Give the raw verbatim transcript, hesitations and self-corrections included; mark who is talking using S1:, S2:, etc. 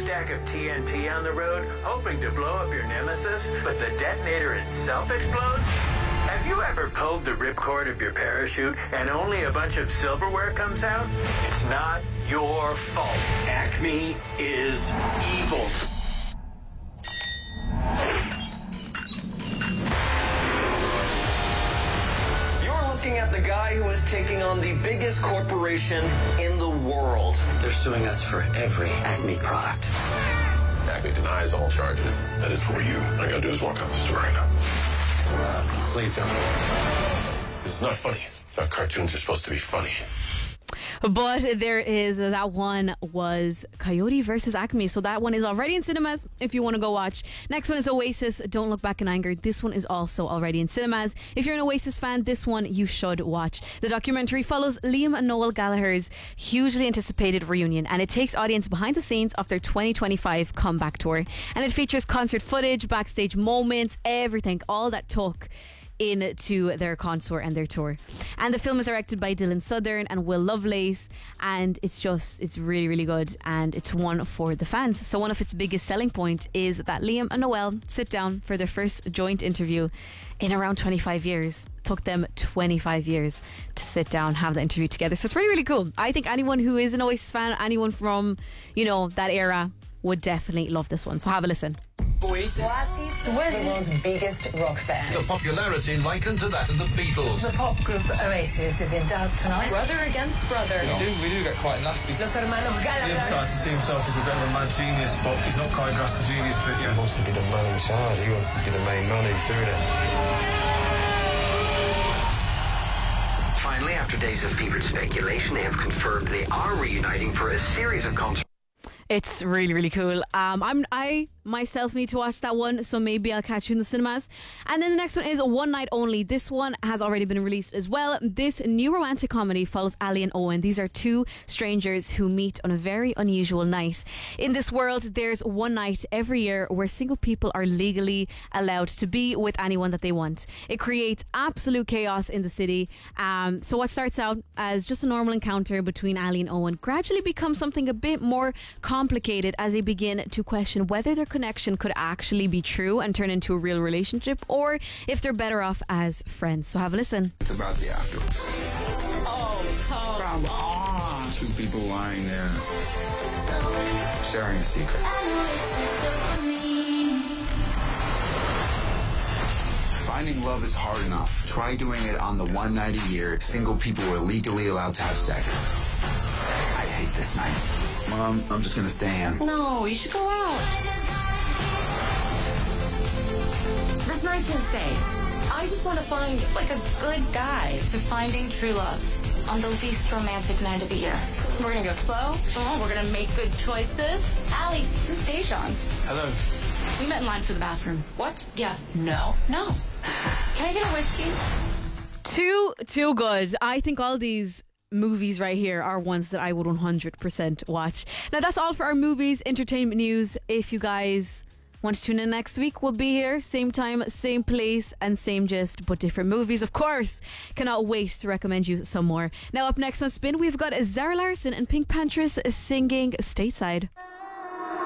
S1: stack of T N T on the road, hoping to blow up your nemesis, but the detonator itself explodes? Have you ever pulled the ripcord of your parachute and only a bunch of silverware comes out? It's not your fault. Acme is evil.
S2: You're looking at the guy who is taking on the biggest corporation in the world.
S3: They're suing us for every Acme product.
S4: Acme denies all charges. That is for you. All I gotta do is walk out the store right now. Uh, please don't. This is not funny. I thought cartoons are supposed to be funny.
S5: But there is, that one was Coyote versus Acme. So that one is already in cinemas if you want to go watch. Next one is Oasis, Don't Look Back in Anger. This one is also already in cinemas. If you're an Oasis fan, this one you should watch. The documentary follows Liam and Noel Gallagher's hugely anticipated reunion, and it takes audience behind the scenes of their twenty twenty-five comeback tour. And it features concert footage, backstage moments, everything, all that took into their concert and their tour. And the film is directed by Dylan Southern and Will Lovelace, and it's just it's really really good, and it's one for the fans. So one of its biggest selling point is that Liam and Noel sit down for their first joint interview in around twenty-five years. Took them twenty-five years to sit down, have the interview together. So it's really really cool. I think anyone who is an Oasis fan, anyone from, you know, that era, would definitely love this one. So have a listen.
S6: Oasis.
S7: Oasis, the world's biggest rock band.
S6: The popularity likened to that of the Beatles.
S7: The pop group Oasis is in doubt tonight.
S8: Brother against brother.
S9: We do, we do get quite nasty.
S7: Los hermanos Gallagher.
S9: Liam started to see himself as a bit of a mad genius, but he's not quite grasped the genius bit yet.
S10: He wants to be the man in charge. He wants to be the main man who's doing it.
S3: Finally, after days of fevered speculation, they have confirmed they are reuniting for a series of concerts.
S5: It's really, really cool. Um, I'm, I myself need to watch that one, so maybe I'll catch you in the cinemas. And then the next one is One Night Only. This one has already been released as well. This new romantic comedy follows Ali and Owen. These are two strangers who meet on a very unusual night. In this world, there's one night every year where single people are legally allowed to be with anyone that they want. It creates absolute chaos in the city. Um, so what starts out as just a normal encounter between Ali and Owen gradually becomes something a bit more complicated as they begin to question whether their connection could actually be true and turn into a real relationship, or if they're better off as friends. So have a listen.
S9: It's about the after.
S8: Oh, come on.
S9: Two people lying there, sharing a secret. Finding love is hard enough. Try doing it on the one night a year single people are legally allowed to have sex. I hate this night. Mom, I'm just gonna stay in.
S7: No, you should go out. This night's insane. I just want to find, like, a good guide to finding true love on the least romantic night of the year. We're gonna go slow. Oh, we're gonna make good choices. Allie, this is Tayshawn.
S9: Hello.
S7: We met in line for the bathroom. What? Yeah. No. No. Can I get a whiskey?
S5: Too, too good. I think all these movies right here are ones that I would one hundred percent watch. Now that's all for our movies, entertainment news. If you guys want to tune in next week, we'll be here, same time, same place, and same gist, but different movies, of course. Cannot wait to recommend you some more. Now up next on Spin, we've got Zara Larsson and Pink Panthers singing Stateside.